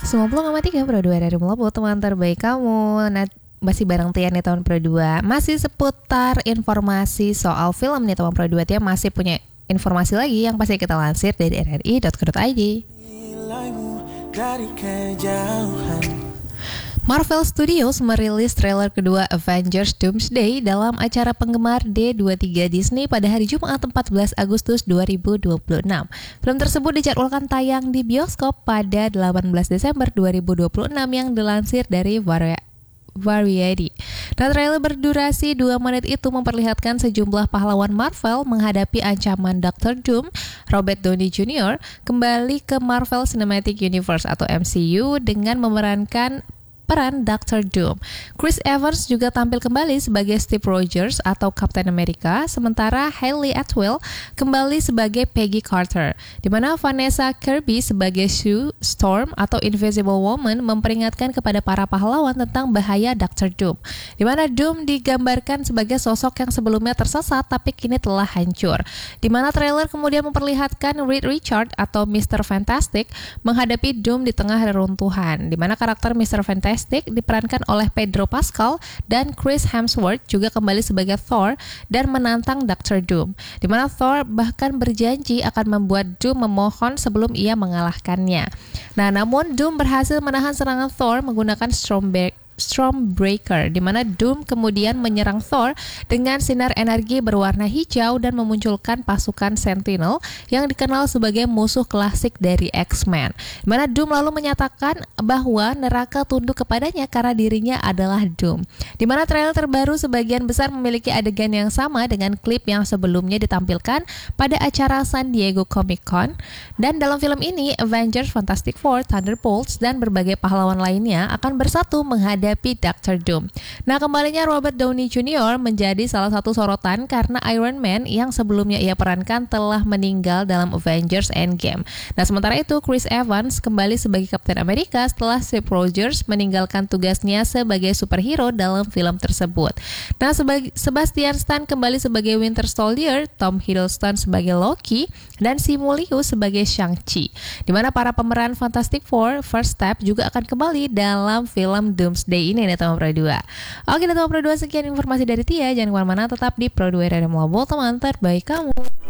90,3 Pro 2 dari Melabu, teman terbaik kamu. Nah, masih bareng Tia nih teman Pro 2. Masih seputar informasi soal film nih teman Pro 2. Tia masih punya informasi lagi yang pasti kita lansir dari rri.co.id. Marvel Studios merilis trailer kedua Avengers Doomsday dalam acara penggemar D23 Disney pada hari Jumat 14 Agustus 2026. Film tersebut dijadwalkan tayang di bioskop pada 18 Desember 2026 yang dilansir dari Variety. Dan trailer berdurasi 2 menit itu memperlihatkan sejumlah pahlawan Marvel menghadapi ancaman Dr. Doom. Robert Downey Jr. kembali ke Marvel Cinematic Universe atau MCU dengan memerankan peran Dr. Doom. Chris Evans juga tampil kembali sebagai Steve Rogers atau Captain America, sementara Hayley Atwell kembali sebagai Peggy Carter, di mana Vanessa Kirby sebagai Sue Storm atau Invisible Woman memperingatkan kepada para pahlawan tentang bahaya Dr. Doom, di mana Doom digambarkan sebagai sosok yang sebelumnya tersesat tapi kini telah hancur, di mana trailer kemudian memperlihatkan Reed Richards atau Mr. Fantastic menghadapi Doom di tengah reruntuhan, di mana karakter Mr. Fantastic diperankan oleh Pedro Pascal dan Chris Hemsworth juga kembali sebagai Thor dan menantang Dr. Doom, di mana Thor bahkan berjanji akan membuat Doom memohon sebelum ia mengalahkannya. Nah, namun Doom berhasil menahan serangan Thor menggunakan Stormbreaker, di mana Doom kemudian menyerang Thor dengan sinar energi berwarna hijau dan memunculkan pasukan Sentinel yang dikenal sebagai musuh klasik dari X-Men. Di mana Doom lalu menyatakan bahwa neraka tunduk kepadanya karena dirinya adalah Doom. Di mana trailer terbaru sebagian besar memiliki adegan yang sama dengan klip yang sebelumnya ditampilkan pada acara San Diego Comic-Con. Dan dalam film ini, Avengers, Fantastic Four, Thunderbolts, dan berbagai pahlawan lainnya akan bersatu menghadapi Dr. Doom. Nah, kembalinya Robert Downey Jr. menjadi salah satu sorotan karena Iron Man yang sebelumnya ia perankan telah meninggal dalam Avengers Endgame. Nah, sementara itu Chris Evans kembali sebagai Captain America setelah Steve Rogers meninggalkan tugasnya sebagai superhero dalam film tersebut. Nah, Sebastian Stan kembali sebagai Winter Soldier, Tom Hiddleston sebagai Loki, dan Simu Liu sebagai Shang-Chi. Di mana para pemeran Fantastic Four First Step juga akan kembali dalam film Doomsday ini nih teman Pro 2. Oke teman Pro 2, sekian informasi dari Tia. Jangan kemana-mana, tetap di Pro 2 Radio Mobile, teman terbaik kamu.